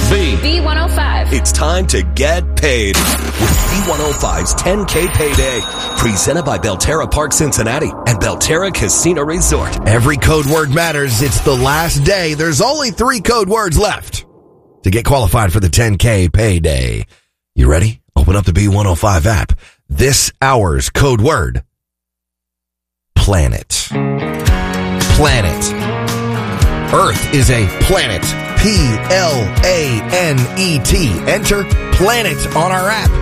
B105. It's time to get paid with B105's 10K Payday. Presented by Belterra Park Cincinnati and Belterra Casino Resort. Every code word matters. It's the last day. There's only 3 code words left to get qualified for the 10K Payday. You ready? Open up the B105 app. This hour's code word: planet. Planet. Earth is a planet. Planet. Enter planet on our app.